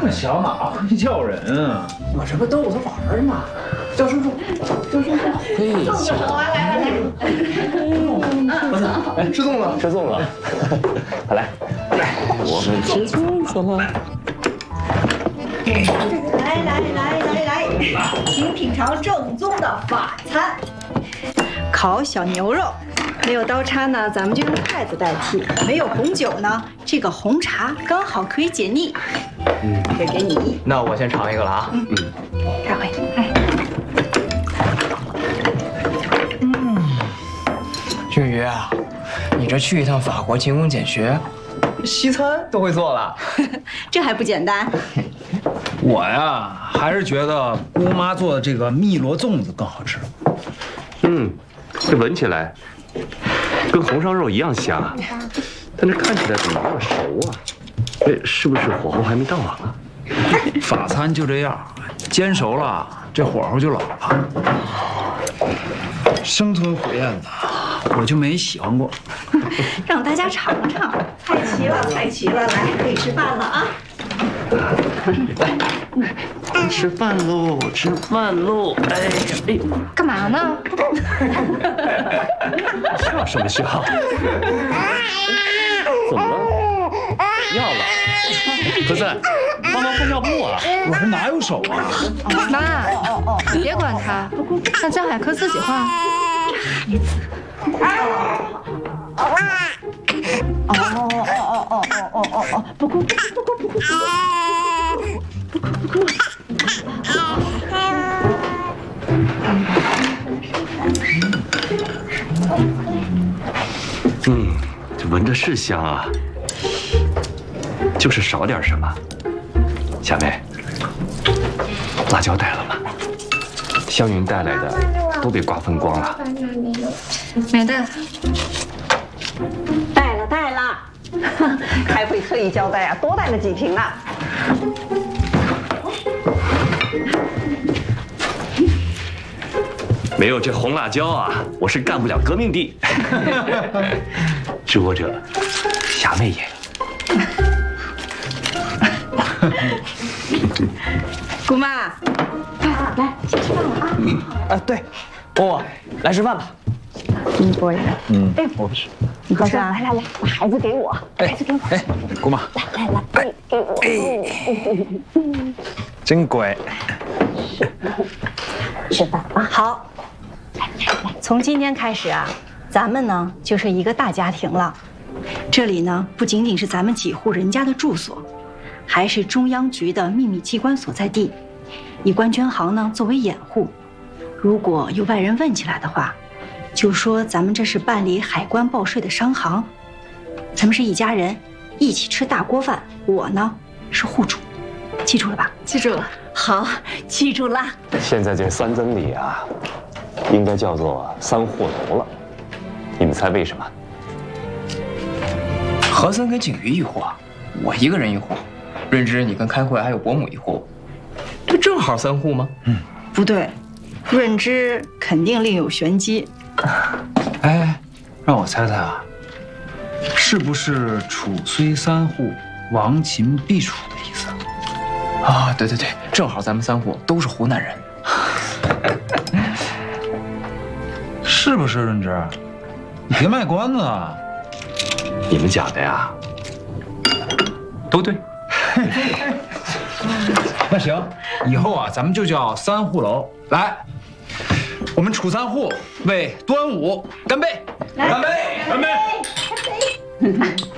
么小哪会叫人啊？ 我这不逗他玩吗？叫叔叔，叫叔叔。 嘿， 来，吃粽了， 吃粽了，快来，我们吃粽子了。 来，请品尝正宗的法餐。烤小牛肉，没有刀叉呢，咱们就用筷子代替；没有红酒呢，这个红茶刚好可以解腻。这给你。 那我先尝一个了啊。 开会。 俊宇啊，你这去一趟法国勤工俭学，西餐都会做了。 这还不简单？ 我呀，还是觉得姑妈做的这个汨罗粽子更好吃。 这闻起来跟红烧肉一样香，但是看起来怎么没有熟啊？哎，是不是火候还没到啊？ 法餐就这样，煎熟了这火候就老了。生吞虎咽的，我就没喜欢过。 让大家尝尝，太齐了，太齐了，来，可以吃饭了啊！ 来，吃饭喽，吃饭喽！哎呀，哎呦， 干嘛呢？ 笑什么笑？怎么了？尿了？何森，帮忙换尿布啊！ 我这哪有手啊？ 妈，别管他，让江海科自己画。 不哭。 这闻着是香啊，就是少点什么。夏妹，辣椒带了吗？湘云带来的都被瓜分光了。 没带。 带了，开会特意交代啊，多带了几瓶呢。 没有这红辣椒啊，我是干不了革命的。知我者，侠妹也。 姑妈，来，先吃饭了啊！ 对，我来吃饭吧。 博爷， 哎，我不吃。 你喝啥？来，把孩子给我，孩子给我。 哎，姑妈， 来，给我。 真乖。 吃饭啊！好，来，从今天开始啊，咱们呢就是一个大家庭了。这里呢不仅仅是咱们几户人家的住所，还是中央局的秘密机关所在地，以关捐行呢作为掩护。如果有外人问起来的话，就说咱们这是办理海关报税的商行，咱们是一家人，一起吃大锅饭。我呢是户主，记住了吧？ 记住了。 好，记住了。 现在这三曾里啊，应该叫做三货头了。你们猜为什么？ 何森跟景瑜一户，我一个人一户，润之你跟开会还有伯母一户，这正好3户吗？ 不对，润之肯定另有玄机。 哎，让我猜猜啊，是不是楚虽三户，亡秦必楚的意思？ 啊，对，正好咱们3户都是湖南人。 是不是润之？你别卖关子啊！ 你们讲的呀，都对。 那行，以后啊，咱们就叫3户楼。来，我们楚3户为端午干杯！干杯！干杯！